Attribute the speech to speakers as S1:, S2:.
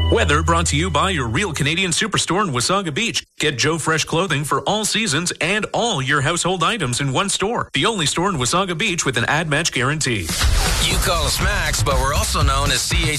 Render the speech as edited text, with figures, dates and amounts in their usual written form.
S1: Weather brought to you by your Real Canadian Superstore in Wasaga Beach. Get Joe Fresh clothing for all seasons and all your household items in one store. The only store in Wasaga Beach with an ad match guarantee.
S2: You call us Max, but we're also known as CH